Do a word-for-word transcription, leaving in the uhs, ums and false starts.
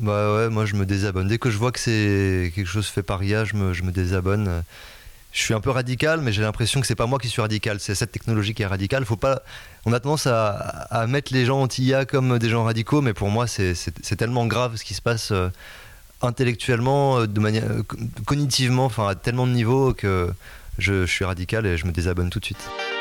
Bah ouais, moi je me désabonne. Dès que je vois que c'est quelque chose fait par I A, je me, je me désabonne. Je suis un peu radical, mais j'ai l'impression que c'est pas moi qui suis radical, c'est cette technologie qui est radicale. Faut pas... On a tendance à, à mettre les gens anti-I A comme des gens radicaux, mais pour moi c'est, c'est, c'est tellement grave ce qui se passe euh, intellectuellement, euh, de manière, euh, cognitivement, enfin à tellement de niveaux que je, je suis radical et je me désabonne tout de suite.